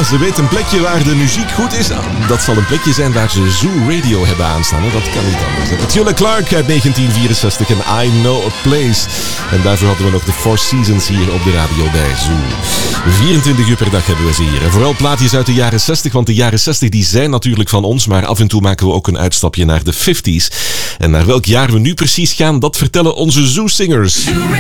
Ja, ze weet een plekje waar de muziek goed is. Dat zal een plekje zijn waar ze Zoo Radio hebben aanstaan. Hè? Dat kan niet anders. Petula Clark uit 1964 en I Know a Place. En daarvoor hadden we nog de Four Seasons hier op de radio bij Zoo. 24 uur per dag hebben we ze hier. En vooral plaatjes uit de jaren 60, want de jaren 60 die zijn natuurlijk van ons, maar af en toe maken we ook een uitstapje naar de 50s. En naar welk jaar we nu precies gaan, dat vertellen onze Zoo-singers.